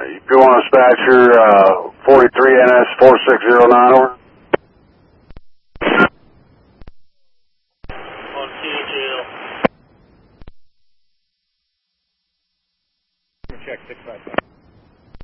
You want to dispatcher 43 NS 4609 over? On THL. Check 655.